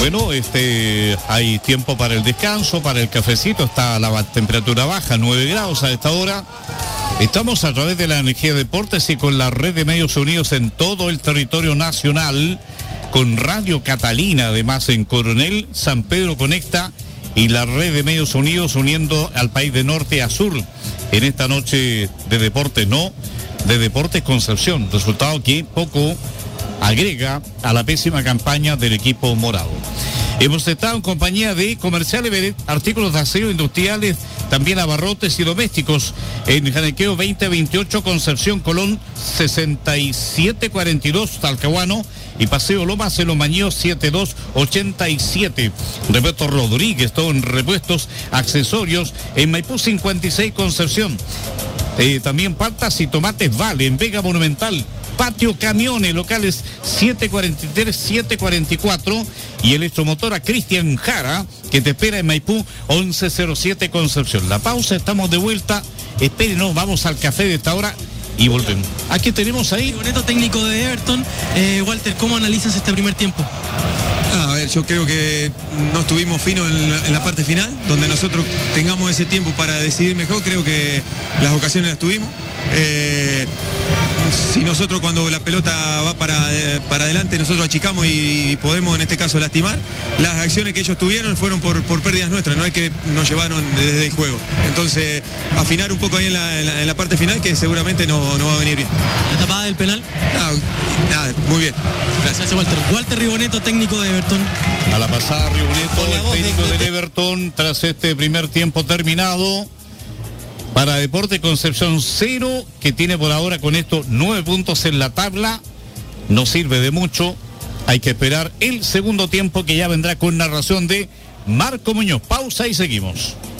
Bueno, hay tiempo para el descanso, para el cafecito, está la temperatura baja, 9 grados a esta hora. Estamos a través de la Energía Deportes y con la red de medios unidos en todo el territorio nacional, con Radio Catalina, además en Coronel, San Pedro Conecta y la red de medios unidos uniendo al país de norte a sur en esta noche de deportes, de Deportes Concepción, resultado que poco agrega a la pésima campaña del equipo morado. Hemos estado en compañía de Comerciales Beret, artículos de aseo industriales, también abarrotes y domésticos, en Janequeo 2028, Concepción Colón 6742, Talcahuano, y Paseo Lomas en Los Mañíos 7287. Repuestos Rodríguez, todo en repuestos, accesorios, en Maipú 56, Concepción. También patas y tomates Vale, en Vega Monumental. Patio Camiones, locales 743, 744 y Electromotora Cristian Jara, que te espera en Maipú 1107 Concepción. La pausa, estamos de vuelta. Espérenos, vamos al café de esta hora y volvemos. Aquí tenemos ahí. Rigoneto, técnico de Everton. Walter, ¿cómo analizas este primer tiempo? A ver, yo creo que no estuvimos finos en la parte final, donde nosotros tengamos ese tiempo para decidir mejor, creo que las ocasiones las tuvimos. Si nosotros cuando la pelota va para adelante, nosotros achicamos y podemos en este caso lastimar, las acciones que ellos tuvieron fueron por pérdidas nuestras, no es que nos llevaron desde el juego. Entonces, afinar un poco ahí en la parte final, que seguramente no va a venir bien. ¿La tapada del penal? Nada, muy bien. Gracias, Walter. Walter Rigoneto, técnico de Everton. A la pasada, Rigoneto, el técnico del Everton, tras este primer tiempo terminado. Para Deportes Concepción 0, que tiene por ahora con esto 9 puntos en la tabla. No sirve de mucho. Hay que esperar el segundo tiempo, que ya vendrá con narración de Marco Muñoz. Pausa y seguimos.